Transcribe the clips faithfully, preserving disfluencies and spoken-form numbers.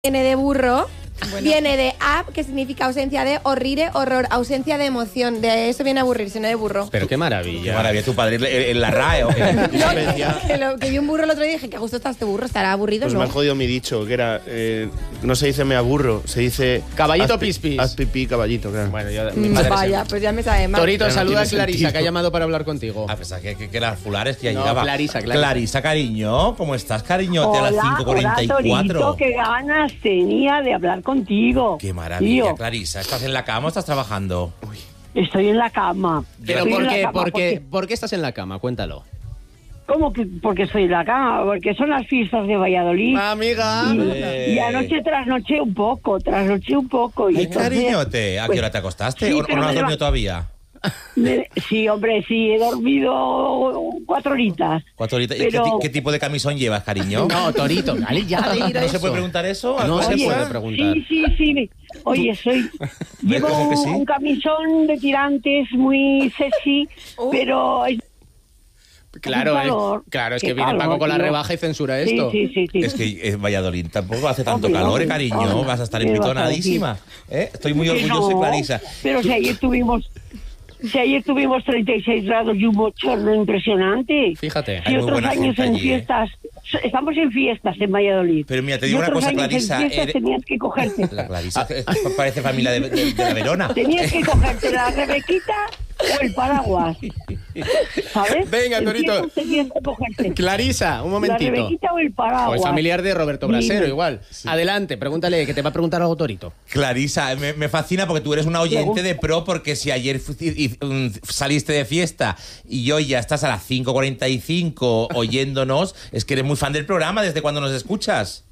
Viene de burro, bueno. Viene de ab, que significa ausencia de, horrire, horror, ausencia de emoción. De eso viene a aburrirse, no de burro. Pero qué maravilla. Qué maravilla, tu padre en la R A E. ¿O qué? No, que, lo, que vi un burro el otro día y dije, qué gusto está este burro, estará aburrido, pues ¿no? me ha jodido mi dicho, que era, eh, no se dice me aburro, se dice... Caballito haz pi- pispis. Haz pipí, caballito, claro. Bueno, yo, Mm, vaya, pues ya me sabe mal. Torito, no saluda a tiene Clarisa, sentido. que ha llamado para hablar contigo. A pesar que, que, que las fulares que ya No, llegaba. Clarisa, Clarisa. Clarisa, cariño, ¿cómo estás, cariñote? A las Hola, cinco cuarenta y cuatro. hola, Torito, qué ganas tenía de hablar contigo. Qué maravilla, Tío, Clarisa. ¿Estás en la cama o estás trabajando? Uy. estoy en la cama. Pero Estoy ¿por en la qué, cama por, qué, porque- ¿por qué estás en la cama? Cuéntalo. ¿Cómo que porque estoy en la cama? Porque son las fiestas de Valladolid. Amiga. Y, y anoche trasnoché un poco, trasnoché un poco. Y Ay, entonces, cariñote, ¿a pues, qué hora te acostaste? sí, ¿O, o pero no has me dormido va- todavía? me- sí, hombre, sí, he dormido cuatro horitas. ¿Cuatro horitas? ¿Y Pero- ¿Qué, ti- qué tipo de camisón llevas, cariño? No, Torito, dale ya de ir a ¿No eso. se puede preguntar eso? No ¿Algo se así? puede preguntar. Sí, sí, sí. me- Oye, soy llevo ¿Cómo que sí? un camisón de tirantes muy sexy, pero es Claro, Qué es, calor, claro, es qué que viene calor, Paco con la tío. rebaja y censura sí, esto. sí, sí, sí. Es que en Valladolid tampoco hace tanto Hombre, calor, hombre, cariño. hombre. Vas a estar ¿Qué vas a empitonadísima. ¿Eh? Estoy muy orgulloso de No, Clarisa. pero si ayer tuvimos, si ayer tuvimos treinta y seis grados y un bochorno impresionante. Fíjate. Y Hay muy otros buena años gente en allí, ¿eh? fiestas, estamos en fiestas en Valladolid. Pero mira, te Y digo una otros cosa, años Clarisa, En fiestas eres- tenías que cogerte. La Clarisa eh, parece familia de, de- de la Verona. Tenías que cogerte la Rebequita o el paraguas. ¿Sabes? Venga, En Torito. fiestas tenías que cogerte Clarisa, un la momentito. Rebequita o el paraguas. O el familiar de Roberto Brasero, Dime. igual. Adelante, pregúntale, que te va a preguntar algo Torito. Clarisa, me, me fascina porque tú eres una oyente de pro, porque si ayer fu- y- y, um, saliste de fiesta y hoy ya estás a las cinco cuarenta y cinco oyéndonos, es que eres muy fan del programa. ¿Desde cuándo nos escuchas?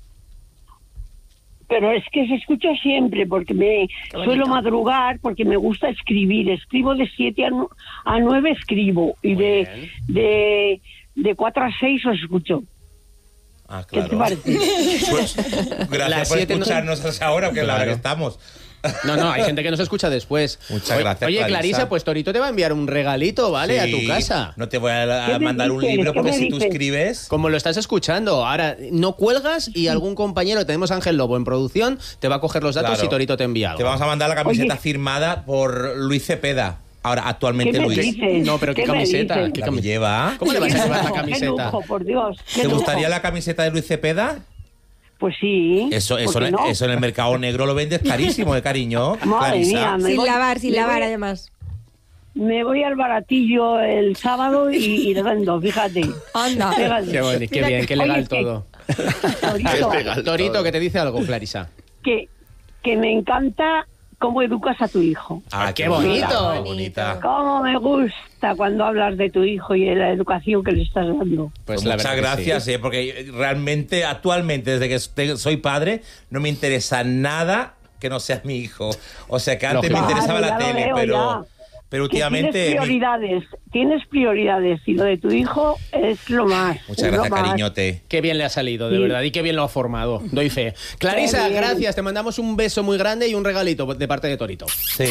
Pero es que se escucha siempre, porque me suelo madrugar, porque me gusta escribir. Escribo de siete a, nu- a nueve, escribo. Y de, de, de cuatro a seis os escucho. Ah, ¿Qué te parece? Pues, gracias Las por siete no- escucharnos ahora, que es la hora Claro. que estamos. No, no, hay gente que nos escucha después. Muchas Oye, gracias, Oye, Clarisa, Clarisa, pues Torito te va a enviar un regalito, ¿vale? Sí, A tu casa. No te voy a, ¿Qué a me mandar un dices? libro ¿Qué porque me si tú dices? escribes... Como lo estás escuchando, ahora no cuelgas y algún compañero, tenemos a Ángel Lobo en producción, te va a coger los datos Claro. y Torito te envía algo. Te vamos a mandar la camiseta Oye. firmada por Luis Cepeda. Ahora, ¿Qué actualmente me Luis. dices? No, pero ¿qué, ¿Qué me camiseta? dices? ¿Qué La que cami- lleva. ¿Cómo le vas a Qué llevar la lujo, camiseta? Qué lujo, por Dios. qué ¿Te lujo. gustaría la camiseta de Luis Cepeda? Pues sí. Eso, eso, ¿por qué no? eso en el mercado negro lo vendes carísimo, ¿eh, cariño? Madre Clarisa. mía, me Sin voy- lavar, sin me lavar, voy- además. Me voy al baratillo el sábado y, y le vendo, fíjate. Anda. Fíjate. Qué, bueno, qué bien, qué legal Oye, que- todo. Torito, Torito, que te dice algo, Clarisa. que, que me encanta cómo educas a tu hijo. Ah, qué bonito. bonita, qué bonita. Cómo me gusta cuando hablas de tu hijo y de la educación que le estás dando. Pues la muchas verdad que gracias, sí. eh, porque realmente, actualmente, desde que este- soy padre, no me interesa nada que no sea mi hijo. O sea, que antes Lógico. me interesaba Vale, la ya lo tele, veo, pero, ya. pero Que últimamente... tienes mi- prioridades, tienes prioridades y lo de tu hijo es lo más. Muchas es lo gracias, más. cariñote. Qué bien le ha salido, de Sí. verdad, y qué bien lo ha formado. Doy fe. Clarisa, Qué bien. gracias. Te mandamos un beso muy grande y un regalito de parte de Torito. Sí.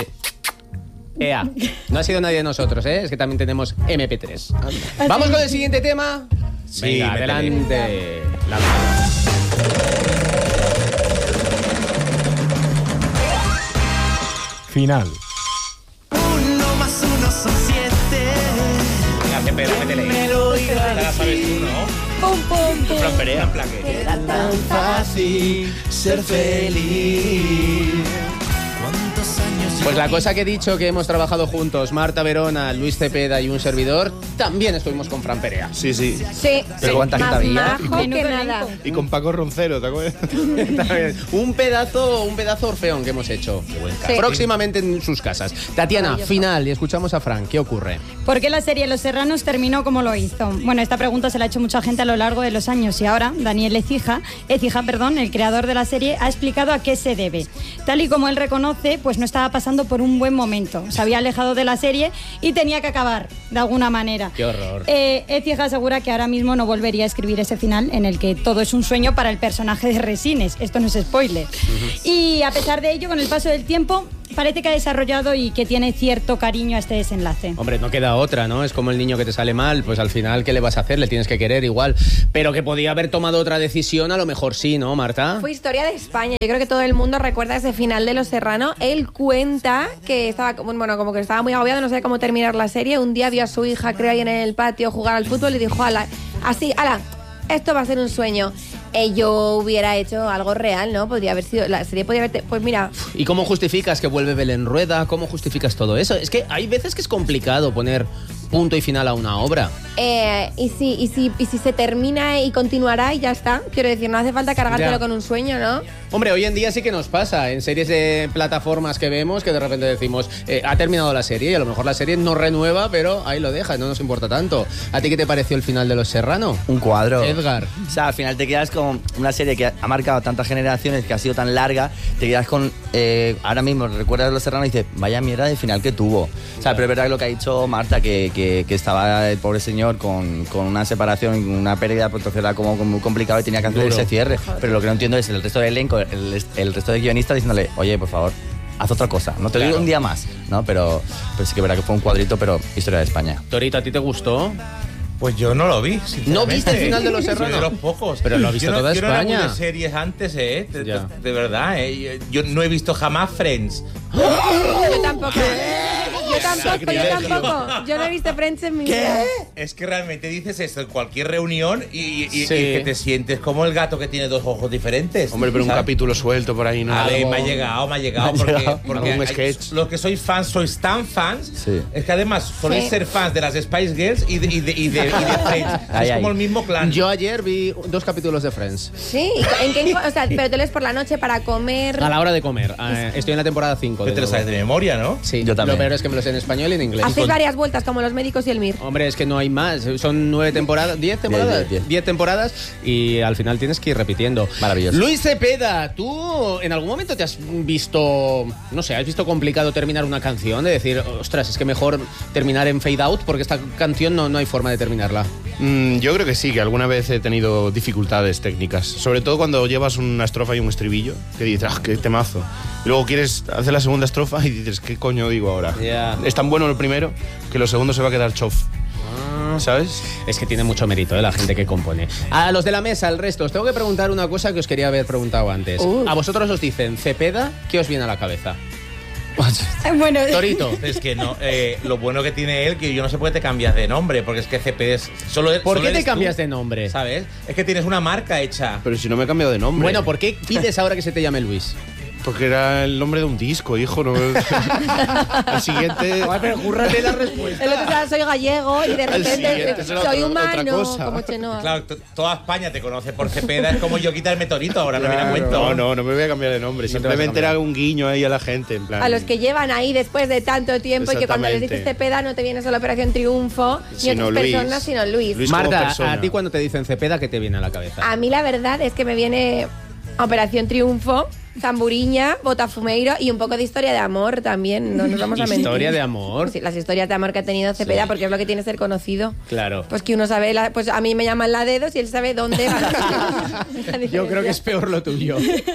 Ea, no ha sido nadie de nosotros, ¿eh? Es que también tenemos eme pe tres. Vamos con el siguiente tema. Sí, Venga, métele. adelante. La mano. Final. Uno más uno son siete. Venga, Cepeda, métele. Me lo Ya la sabes tú, ¿no? Pum, pum, pum. Fran Perea, en plan que- Era tan fácil ser feliz. ¿Cuántos años? Pues la cosa que he dicho, que hemos trabajado juntos, Marta Verona, Luis Cepeda y un servidor, también estuvimos con Fran Perea. Sí, sí. Sí, Pero ¿cuánta gente más había? majo que nada. Y con Paco Roncero, ¿te acuerdas? un pedazo, un pedazo orfeón que hemos hecho. Sí. Próximamente en sus casas. Tatiana, Maravilloso. final, y escuchamos a Fran. ¿Qué ocurre? ¿Por qué la serie Los Serranos terminó como lo hizo? Bueno, esta pregunta se la ha hecho mucha gente a lo largo de los años y ahora Daniel Ecija, Ecija, perdón, el creador de la serie, ha explicado a qué se debe. Tal y como él reconoce, pues no estaba pasando por un buen momento. Se había alejado de la serie y tenía que acabar, de alguna manera. Qué horror. Eh, Ecija asegura que ahora mismo no volvería a escribir ese final en el que todo es un sueño para el personaje de Resines. Esto no es spoiler. Y a pesar de ello, con el paso del tiempo, parece que ha desarrollado y que tiene cierto cariño a este desenlace. Hombre, no queda otra, ¿no? Es como el niño que te sale mal, pues al final, ¿qué le vas a hacer? Le tienes que querer igual. Pero que podía haber tomado otra decisión, a lo mejor sí, ¿no, Marta? Fue historia de España. Yo creo que todo el mundo recuerda ese final de Los Serrano. Él cuenta que estaba, bueno, como que estaba muy agobiado, no sabía cómo terminar la serie. Un día vio a su hija, creo, ahí en el patio jugar al fútbol y dijo, ala, así, ala, esto va a ser un sueño. Eh, yo hubiera hecho algo real, ¿no? Podría haber sido, la serie podría haber, pues mira. ¿Y cómo justificas que vuelve Belén Rueda? ¿Cómo justificas todo eso? Es que hay veces que es complicado poner punto y final a una obra. Eh, y, si, y, si, y si se termina y continuará y ya está. Quiero decir, no hace falta cargártelo Ya. con un sueño, ¿no? Hombre, hoy en día sí que nos pasa en series de plataformas que vemos que de repente decimos, eh, ha terminado la serie y a lo mejor la serie no renueva, pero ahí lo deja, no nos importa tanto. ¿A ti qué te pareció el final de Los Serrano? Un cuadro. Edgar. O sea, al final te quedas con una serie que ha marcado tantas generaciones, que ha sido tan larga, te quedas con... Eh, ahora mismo recuerdas Los Serrano y dices, vaya mierda de final que tuvo. O sea, pero es verdad que lo que ha dicho Marta, que, que, que estaba el pobre señor con, con una separación, una pérdida, pues entonces era como, como muy complicado y tenía que hacer Duro. ese cierre. Pero lo que no entiendo es el resto del elenco, el, el resto de guionistas diciéndole, oye, por favor, haz otra cosa, no te Claro. digo un día más, ¿no? Pero, pero sí que es verdad que fue un cuadrito, pero historia de España. Torito, ¿a ti te gustó? Pues yo no lo vi, sinceramente. ¿No viste el final de Los Serrano? Soy de los pocos. Pero lo ha visto yo no, toda yo no era muy España. de series antes, ¿eh? De, Ya. de- de verdad, ¿eh? Yo no he visto jamás Friends. Yo tampoco. Yo tampoco, yo tampoco. Yo no he visto Friends en mi vida. Es que realmente dices esto en cualquier reunión y, y- y Sí. que te sientes como el gato que tiene dos ojos diferentes. Hombre, pero un ¿sabes? capítulo suelto por ahí, ¿no? A ver, Algo- me ha llegado, me ha llegado. Me ha porque llegado. porque Algún hay- sketch. los que sois fans, sois tan fans. Sí. Es que además soléis Sí. ser fans de las Spice Girls y de, y de, y de, y de Friends. Ay, es como ay. el mismo clan. Yo ayer vi dos capítulos de Friends. Sí, ¿en qué, o sea, pero te lees por la noche para comer. A la hora de comer. Eh, estoy en la temporada cinco. Que te lo sabes de memoria, ¿no? Sí, Yo también. Lo peor es que me lo sé en español y en inglés. Hacéis varias vueltas como los médicos y el Mir. Hombre, es que no hay más. Son nueve temporadas, diez temporadas, Diez, diez, diez temporadas y al final tienes que ir repitiendo. Maravilloso. Luis Cepeda, ¿tú en algún momento te has visto, no sé, has visto complicado terminar una canción? De decir, ostras, es que mejor terminar en fade out porque esta canción no, no hay forma de terminarla. Mm, yo creo que sí, que alguna vez he tenido dificultades técnicas. Sobre todo cuando llevas una estrofa y un estribillo, que dices, ah, qué temazo. Y luego quieres hacer la segunda estrofa y dices, ¿qué coño digo ahora? Ya. Es tan bueno el primero que lo segundo se va a quedar chof. ¿Sabes? Es que tiene mucho mérito, ¿eh? La gente que compone. A los de la mesa, al resto, os tengo que preguntar una cosa que os quería haber preguntado antes. Uh. A vosotros os dicen Cepeda, ¿qué os viene a la cabeza? Bueno, Torito. Es que no, eh, lo bueno que tiene él, que yo no sé por qué te cambias de nombre, porque es que C P es solo ¿Por solo qué te eres tú, cambias de nombre? ¿Sabes? Es que tienes una marca hecha. Pero si no me he cambiado de nombre. Bueno, ¿por qué pides ahora que se te llame Luis? Porque era el nombre de un disco, hijo. No... Al siguiente... pero júrrate la respuesta. El otro día soy gallego y de repente siguiente será soy otra- humano, otra cosa. como Chenoa. Claro, t- toda España te conoce por Cepeda, es como yo quitarme Torito, ahora no me da cuenta. No, no, no me voy a cambiar de nombre. No te vas a Simplemente cambiar. era un guiño ahí a la gente, en plan... A los que llevan ahí después de tanto tiempo y que cuando les dices Exactamente. Cepeda no te viene solo Operación Triunfo ni Sino otras Luis. personas, sino Luis. Luis como Marta, persona. a ti cuando te dicen Cepeda, ¿qué te viene a la cabeza? A mí la verdad es que me viene Operación Triunfo, Zamburiña, Botafumeiro y un poco de historia de amor también, no nos vamos a mentir. ¿Historia de amor? Sí, las historias de amor que ha tenido Cepeda, Sí. porque es lo que tiene ser conocido. Claro. Pues que uno sabe, la- pues a mí me llaman la dedos y él sabe dónde va. Yo creo que es peor lo tuyo.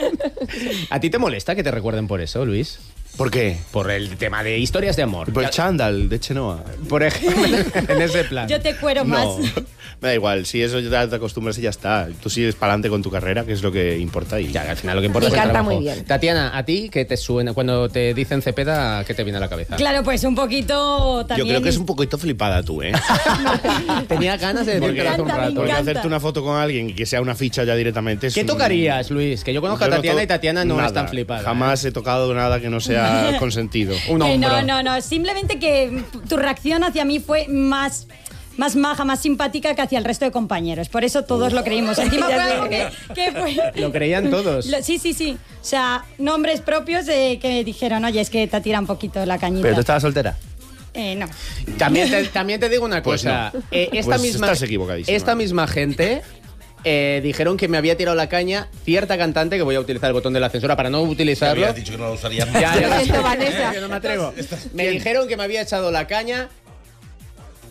¿A ti te molesta que te recuerden por eso, Luis? ¿Por qué? Por el tema de historias de amor. Por el chándal de Chenoa. Por ejemplo, en ese plan. yo te cuero más. No, me da igual. Si eso ya te acostumbras y ya está. Tú sigues para adelante con tu carrera, que es lo que importa. Y Ya, al final lo que importa Y es el canta trabajo. muy bien. Tatiana, ¿a ti qué te suena? Cuando te dicen Cepeda, ¿qué te viene a la cabeza? Claro, pues un poquito Yo también. creo que es un poquito flipada tú, ¿eh? Tenía ganas de decirte Me hace un encanta, me rato. Porque encanta. hacerte una foto con alguien y que sea una ficha ya directamente es ¿Qué un- tocarías, Luis? Que yo conozco Yo a no Tatiana to- y Tatiana no nada. es tan flipada. Jamás he tocado nada que no sea consentido. Un Eh, hombro. no, no, no. Simplemente que tu reacción hacia mí fue más. Más maja, más simpática que hacia el resto de compañeros. Por eso todos lo creímos. Encima fue algo que, que fue. Lo creían todos. Lo- sí, sí, sí. O sea, nombres propios de que dijeron, oye, es que te tira un poquito la cañita. Pero tú estabas soltera. Eh, no. También te, también te digo una Pues cosa. no. Eh, esta Pues misma, estás equivocadísima. Esta misma gente eh, dijeron que me había tirado la caña cierta cantante, que voy a utilizar el botón de la censura para no Te utilizarlo. habías dicho que no lo usarías más. Ya, ya lo Lo siento, sé. Vanessa. Yo no me atrevo. Me dijeron que me había echado la caña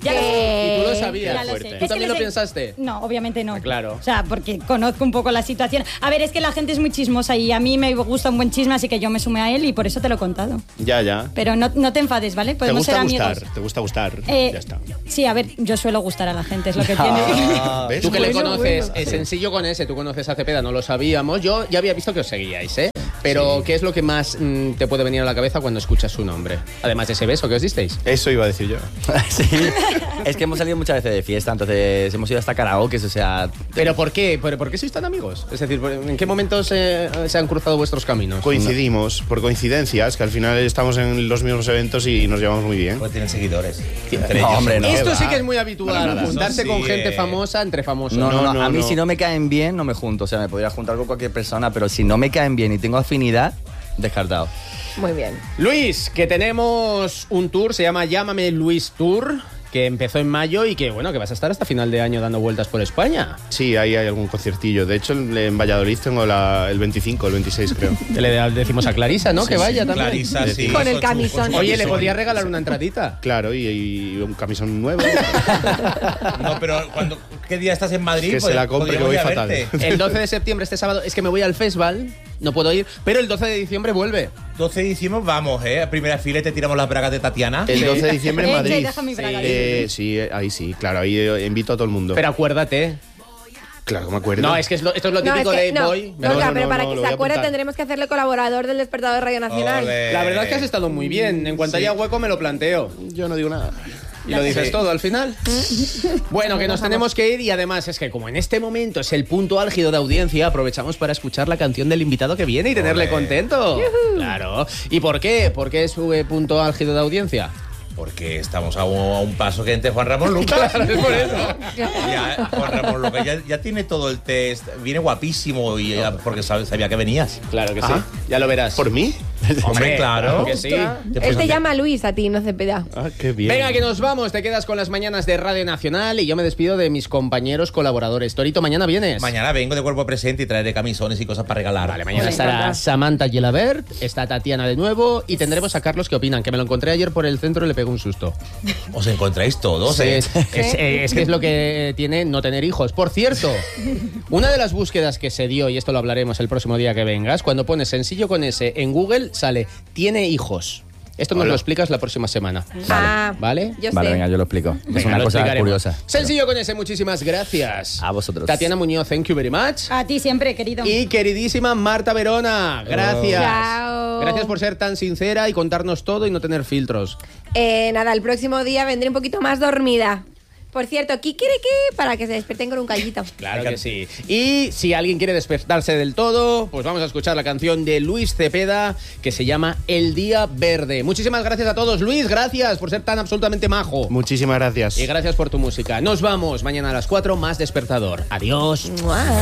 Ya lo sé. Que- Y tú lo sabías. Ya lo sé. ¿Tú Es que también les lo he- pensaste? No, obviamente no. Ah, claro. O sea, porque conozco un poco la situación. A ver, es que la gente es muy chismosa y a mí me gusta un buen chisme, así que yo me sumé a él y por eso te lo he contado. Ya, ya. Pero no, no te enfades, ¿vale? Te Podemos gusta ser amigos. gustar, te gusta gustar. Eh, Ya está. Sí, a ver, yo suelo gustar a la gente, es lo que tiene. Ah, ¿Ves? Tú que le Bueno, conoces, bueno. es sencillo con ese, tú conoces a Cepeda, no lo sabíamos. Yo ya había visto que os seguíais, ¿eh? Pero, ¿qué es lo que más mm, te puede venir a la cabeza cuando escuchas su nombre? Además de ese beso que os disteis. Eso iba a decir yo. sí. Es que hemos salido muchas veces de fiesta, entonces hemos ido hasta karaoke, o sea... ¿Pero por qué? ¿Por, por qué sois tan amigos? Es decir, ¿en qué momentos eh, se han cruzado vuestros caminos? Coincidimos por coincidencias, que al final estamos en los mismos eventos y nos llevamos muy bien. Pues tienen seguidores. No, hombre, no. Esto va. sí que es muy habitual, Para nada. juntarse Eso con sí, gente eh. famosa entre famosos. No, no, no, No, no, a mí no. si no me caen bien, no me junto. O sea, me podría juntar con cualquier persona, pero si no me caen bien y tengo afinidad, descartado. Muy bien. Luis, que tenemos un tour, se llama Llámame Luis Tour, que empezó en mayo y que, bueno, que vas a estar hasta final de año dando vueltas por España. Sí, ahí hay algún conciertillo. De hecho, en Valladolid tengo la- el veinticinco, el veintiséis creo. Que le decimos a Clarisa, ¿no? que vaya también. Clarisa, sí. Con el su- camisón. su Oye, le camisón. podría regalar una entradita. Claro, y, y un camisón nuevo. No, pero cuando, ¿qué día estás en Madrid? Que se Pod- la compre, que podríamos voy ir a fatal. verte. El doce de septiembre, este sábado, es que me voy al festival, no puedo ir, pero el doce de diciembre vuelve. doce de diciembre vamos, ¿eh? A primera fila y te tiramos las bragas de Tatiana. El doce de diciembre en Eh, Madrid. che, deja mi braga. Eh, sí, ahí sí, claro, ahí eh, invito a todo el mundo. Pero acuérdate. claro, me acuerdo. No, es que es lo- esto es lo No, típico es que- de no, Boy. no, No, claro, no, pero no, para no, que lo se voy a acuerde apuntar. tendremos que hacerle colaborador del Despertador de Radio Nacional. Ole. La verdad es que has estado muy bien. En cuanto Sí. haya hueco me lo planteo. Yo no digo nada. Y lo dices Sí. todo al final. Bueno, que nos tenemos que ir y además es que como en este momento es el punto álgido de audiencia, aprovechamos para escuchar la canción del invitado que viene y tenerle Ole. contento. Claro. ¿Y por qué? ¿Por qué es su eh, punto álgido de audiencia? Porque estamos a un, a un paso que entre Juan Ramón Lucas. Claro, es por eso. Ya, Juan Ramón Lucas ya, ya tiene todo el test. Viene guapísimo y ya- porque sabe- sabía que venías. Claro que sí. Ah. Ya lo verás. ¿Por mí? Hombre, claro. que sí. Él te llama Luis a ti, no Cepeda. Ah, qué bien. Venga, que nos vamos. Te quedas con las mañanas de Radio Nacional y yo me despido de mis compañeros colaboradores. Torito, mañana vienes. Mañana vengo de cuerpo presente y traeré camisones y cosas para regalar. Vale, mañana Me estará encanta. Samantha Gelabert, está Tatiana de nuevo y tendremos a Carlos que opinan, que me lo encontré ayer por el centro y le pegó un susto. Os encontráis todos, Sí, ¿eh? es, es- es que es lo que tiene no tener hijos. Por cierto, una de las búsquedas que se dio, y esto lo hablaremos el próximo día que vengas, cuando pones sencillo con S en Google sale tiene hijos. Esto nos Hola. lo explicas la próxima semana. Ah, ¿Vale? Yo Vale, sé. venga, yo lo explico. es Venga, una lo cosa explicaremos. curiosa. Sencillo con ese, muchísimas gracias. A vosotros. Tatiana Muñoz, thank you very much. A ti siempre, querido. Y queridísima Marta Verona, gracias. Chao. Gracias por ser tan sincera y contarnos todo y no tener filtros. Eh, nada, el próximo día vendré un poquito más dormida. Por cierto, kikiriki, para que se despierten con un callito. Claro que sí. Y si alguien quiere despertarse del todo, pues vamos a escuchar la canción de Luis Cepeda que se llama El Día Verde. Muchísimas gracias a todos. Luis, gracias por ser tan absolutamente majo. Muchísimas gracias. Y gracias por tu música. Nos vamos mañana a las cuatro, más despertador. Adiós. ¡Mua!